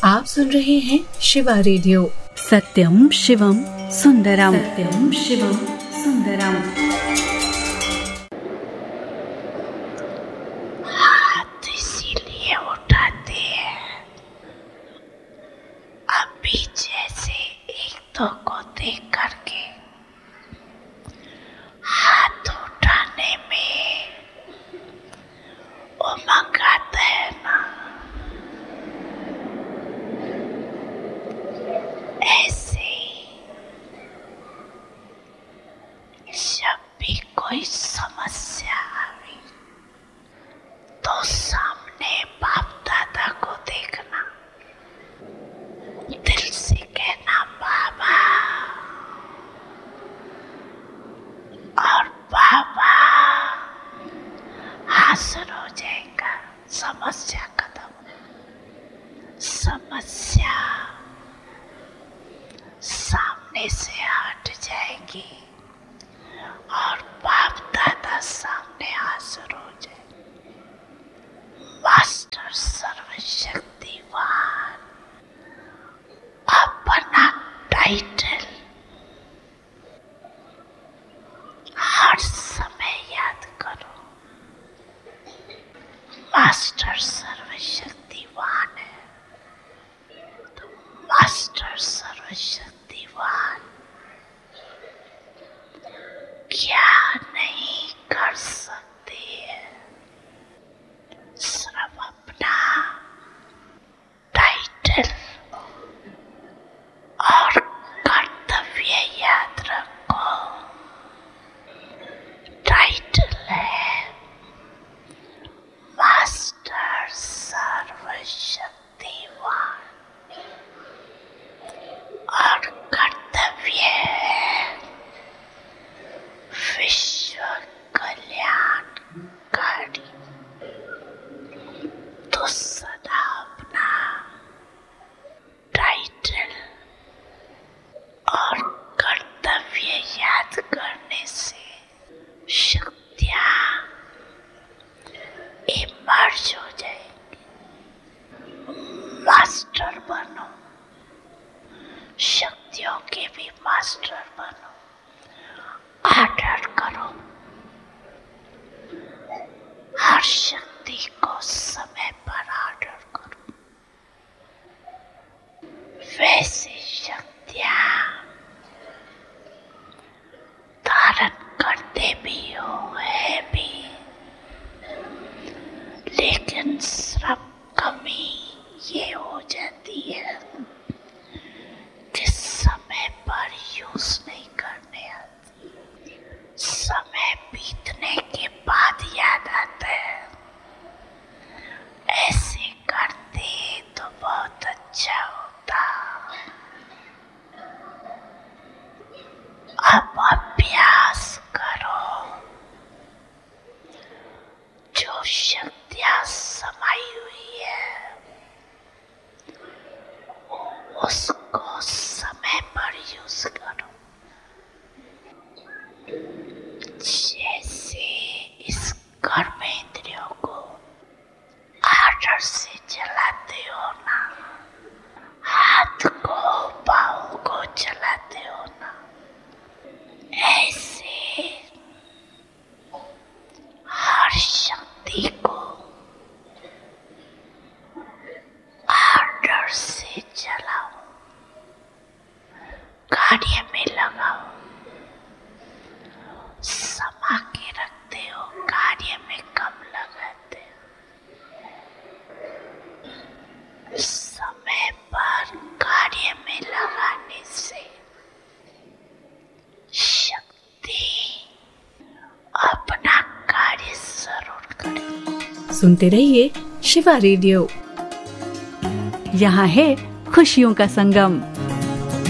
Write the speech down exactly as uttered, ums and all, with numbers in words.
आप सुन रहे हैं शिवा रेडियो। सत्यम शिवम सुंदरम, सत्यम शिवम सुंदरम। हाथ इसीलिए उठाते हैं अभी जैसे एक दो को देख करके हाथ उठाने में उमंग आता है ना, ऐसे ही जब भी कोई समस्या आई तो सामने बाप दादा को देखना, दिल से कहना बाबा, और बाबा हासिल हो जाएगा, समस्या खत्म। समस्या सामने से हट जाएगी और बाप दादा सामने हाजिर हो जाए। मास्टर सर्वशक्तिवान अपना टाइटल हर समय याद करो। मास्टर सर्वशक्तिवान है तो मास्टर सर्वशक्तिवान क्या नहीं कर सकते हैं, सिर्फ अपना टाइटल और कर्तव्य याद रखो। टाइटल है मास्टर सर्वशक्तिवान और कर्तव्य है विश्व कल्याणकारी। तो सदा अपना टाइटल और कर्तव्य याद करने से शक्तियाँ इमर्ज हो जाएंगी। मास्टर बनो, शक्तियों के भी मास्टर बनो। आर्डर करो, हर शक्ति को समय पर आर्डर करो। वैसे शक्तियाँ धारण करते भी हो है भी, लेकिन सिर्फ कमी ये हो जाती है कि समय पर यूज नहीं करने आती। समय बीतने के बाद याद आता है, ऐसे करते तो बहुत अच्छा होता। अब अभ्यास करो, जो शक्तियाँ समाई हुई है उसको समय पर यूज करो। जैसे इस कर्मेंद्रियों को आर्डर से चलाते हो ना, हाथ को पाँव को चलाते हो ना, ऐसे हर शक्ति को आर्डर से चलाओ, कार्य में लगाओ। समा के रखते हो, कार्य में कम लगाते हो। समय पर कार्य में लगाने से शक्ति अपना कार्य जरूर करे। सुनते रहिए शिवा रेडियो। यहाँ है खुशियों का संगम।